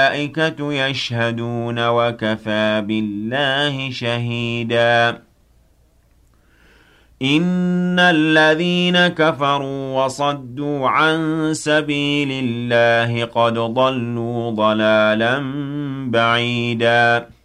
والملائكة يشهدون وكفى بالله شهيدا إن الذين كفروا وصدوا عن سبيل الله قد ضلوا ضلالا بعيدا